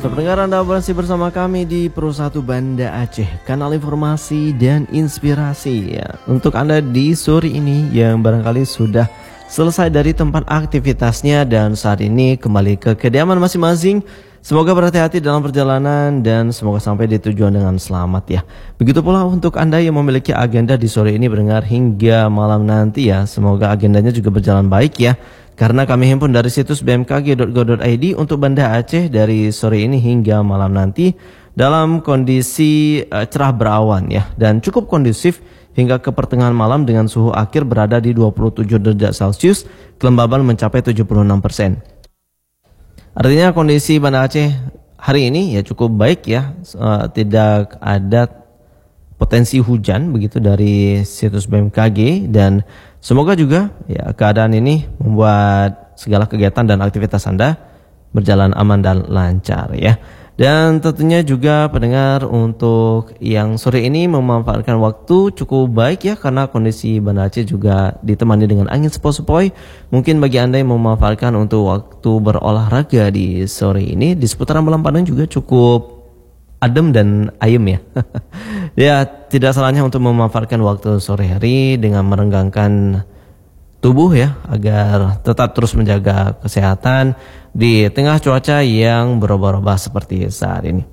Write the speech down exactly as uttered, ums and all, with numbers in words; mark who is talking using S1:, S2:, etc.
S1: Pendengar, Anda masih bersama kami di Pro satu Banda Aceh, kanal informasi dan inspirasi ya. Untuk Anda di sore ini yang barangkali sudah selesai dari tempat aktivitasnya dan saat ini kembali ke kediaman masing-masing, semoga berhati-hati dalam perjalanan dan semoga sampai di tujuan dengan selamat ya. Begitu pula untuk Anda yang memiliki agenda di sore ini berdengar hingga malam nanti ya, semoga agendanya juga berjalan baik ya. Karena kami himpun dari situs b m k g dot go dot i d untuk Banda Aceh dari sore ini hingga malam nanti dalam kondisi uh, cerah berawan ya, dan cukup kondusif hingga ke pertengahan malam dengan suhu akhir berada di dua puluh tujuh derajat Celcius, kelembaban mencapai tujuh puluh enam persen. Artinya kondisi Banda Aceh hari ini ya cukup baik ya, uh, tidak ada potensi hujan begitu dari situs B M K G, dan semoga juga ya keadaan ini membuat segala kegiatan dan aktivitas Anda berjalan aman dan lancar ya. Dan tentunya juga pendengar untuk yang sore ini memanfaatkan waktu cukup baik ya, karena kondisi Banda Aceh juga ditemani dengan angin sepoi-sepoi. Mungkin bagi Anda yang memanfaatkan untuk waktu berolahraga di sore ini di seputaran Balam Padang juga cukup adem dan ayem ya. Ya, tidak salahnya untuk memanfaatkan waktu sore hari dengan merenggangkan tubuh ya, agar tetap terus menjaga kesehatan di tengah cuaca yang berubah-ubah seperti saat ini.